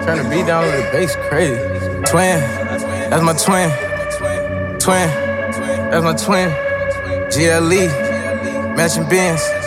Turn the beat down on the bass, crazy. Twin, that's my twin. Twin, that's my twin. GLE, matching Benz.